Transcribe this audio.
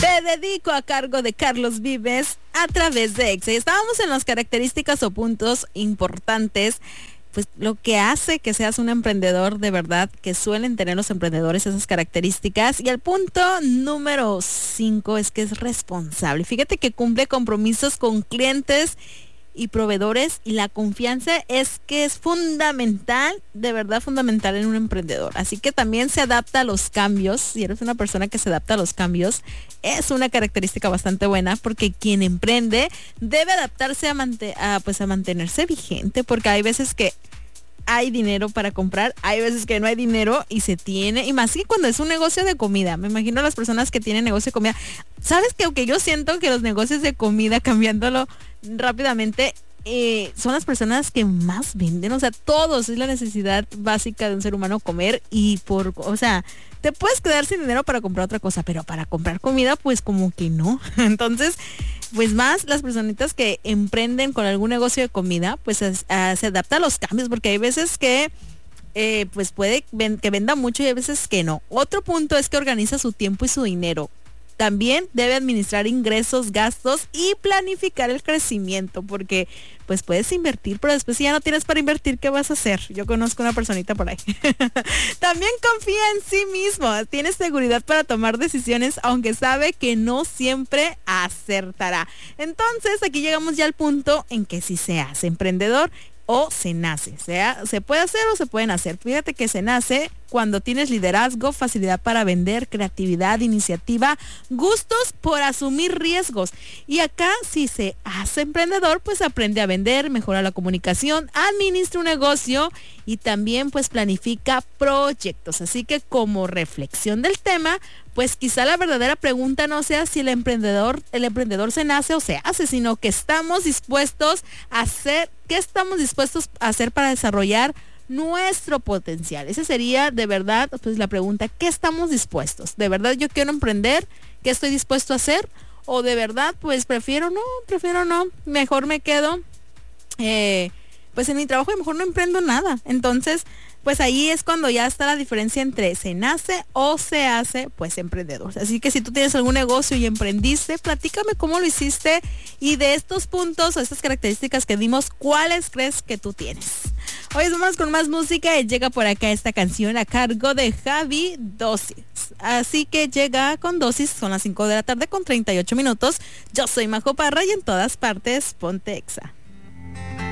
Te dedico a cargo de Carlos Vives a través de Exa. Y estábamos en las características o puntos importantes, pues lo que hace que seas un emprendedor de verdad, que suelen tener los emprendedores esas características. Y el punto número 5 es que es responsable. Fíjate que cumple compromisos con clientes y proveedores, y la confianza es que es fundamental, de verdad fundamental en un emprendedor. Así que también se adapta a los cambios. Si eres una persona que se adapta a los cambios, es una característica bastante buena, porque quien emprende debe adaptarse a mantenerse vigente, porque hay veces que hay dinero para comprar, hay veces que no hay dinero y se tiene, y más que cuando es un negocio de comida. Me imagino a las personas que tienen negocio de comida. ¿Sabes que aunque yo siento que los negocios de comida, cambiándolo rápidamente, son las personas que más venden? O sea, todos, es la necesidad básica de un ser humano comer, y te puedes quedar sin dinero para comprar otra cosa, pero para comprar comida, pues como que no. Entonces, pues más las personitas que emprenden con algún negocio de comida, pues se adapta a los cambios, porque hay veces que pues puede que venda mucho y hay veces que no. Otro punto es que organiza su tiempo y su dinero. También debe administrar ingresos, gastos y planificar el crecimiento, porque pues puedes invertir, pero después si ya no tienes para invertir, ¿qué vas a hacer? Yo conozco una personita por ahí. También confía en sí mismo, tiene seguridad para tomar decisiones, aunque sabe que no siempre acertará. Entonces aquí llegamos ya al punto en que si se hace emprendedor o se nace, se puede hacer o se pueden hacer. Fíjate que se nace cuando tienes liderazgo, facilidad para vender, creatividad, iniciativa, gustos por asumir riesgos. Y acá si se hace emprendedor, pues aprende a vender, mejora la comunicación, administra un negocio y también pues planifica proyectos. Así que como reflexión del tema, pues quizá la verdadera pregunta no sea si el emprendedor se nace o se hace, sino que estamos dispuestos a hacer, ¿qué estamos dispuestos a hacer para desarrollar nuestro potencial? Esa sería de verdad pues la pregunta. ¿Qué estamos dispuestos? ¿De verdad yo quiero emprender? ¿Qué estoy dispuesto a hacer? ¿O de verdad pues prefiero no, mejor me quedo pues en mi trabajo y mejor no emprendo nada? Entonces pues ahí es cuando ya está la diferencia entre se nace o se hace pues emprendedor. Así que si tú tienes algún negocio y emprendiste, platícame cómo lo hiciste, y de estos puntos o estas características que dimos, ¿cuáles crees que tú tienes? Hoy vamos con más música y llega por acá esta canción a cargo de Javi, Dosis. Así que llega con Dosis, son las 5 de la tarde con 38 minutos. Yo soy Majo Parra y en todas partes ponte Exa.